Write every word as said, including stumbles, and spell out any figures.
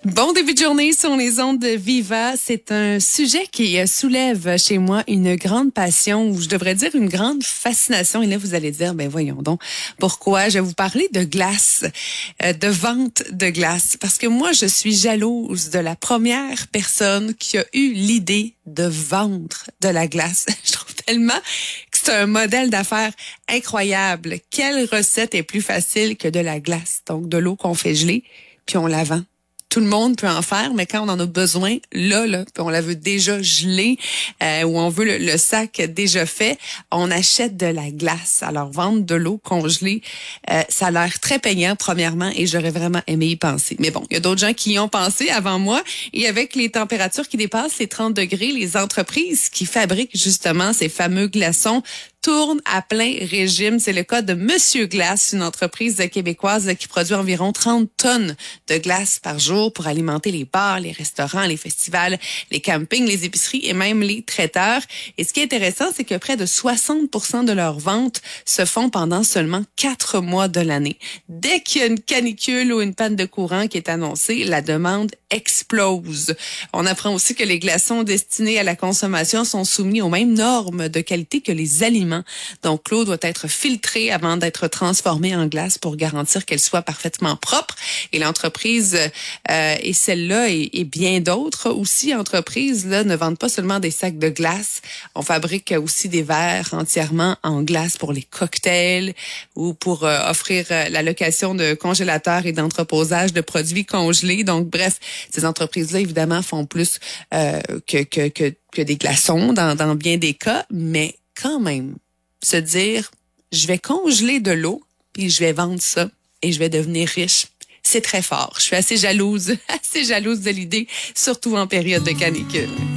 Bon début de journée sur les ondes de Viva. C'est un sujet qui soulève chez moi une grande passion, ou je devrais dire une grande fascination. Et là, vous allez dire, ben voyons donc, pourquoi? Je vais vous parler de glace, euh, de vente de glace. Parce que moi, je suis jalouse de la première personne qui a eu l'idée de vendre de la glace. Je trouve tellement que c'est un modèle d'affaires incroyable. Quelle recette est plus facile que de la glace? Donc, de l'eau qu'on fait geler, puis on la vend. Tout le monde peut en faire, mais quand on en a besoin, là, là, puis on la veut déjà gelée, euh, ou on veut le, le sac déjà fait, on achète de la glace. Alors, vendre de l'eau congelée, euh, ça a l'air très payant, premièrement, et j'aurais vraiment aimé y penser. Mais bon, il y a d'autres gens qui y ont pensé avant moi, et avec les températures qui dépassent les trente degrés, les entreprises qui fabriquent justement ces fameux glaçons tourne à plein régime. C'est le cas de Monsieur Glace, une entreprise québécoise qui produit environ trente tonnes de glace par jour pour alimenter les bars, les restaurants, les festivals, les campings, les épiceries et même les traiteurs. Et ce qui est intéressant, c'est que près de soixante pour cent de leurs ventes se font pendant seulement quatre mois de l'année. Dès qu'il y a une canicule ou une panne de courant qui est annoncée, la demande explose. On apprend aussi que les glaçons destinés à la consommation sont soumis aux mêmes normes de qualité que les aliments. Donc, l'eau doit être filtrée avant d'être transformée en glace pour garantir qu'elle soit parfaitement propre. Et l'entreprise, euh, et celle-là et, et bien d'autres aussi entreprises là ne vendent pas seulement des sacs de glace. On fabrique aussi des verres entièrement en glace pour les cocktails ou pour euh, offrir euh, la location de congélateurs et d'entreposage de produits congelés. Donc, bref, ces entreprises-là, évidemment, font plus euh, que, que, que, que des glaçons dans, dans bien des cas, mais quand même, se dire, je vais congeler de l'eau, puis je vais vendre ça et je vais devenir riche. C'est très fort. Je suis assez jalouse, assez jalouse de l'idée, surtout en période de canicule.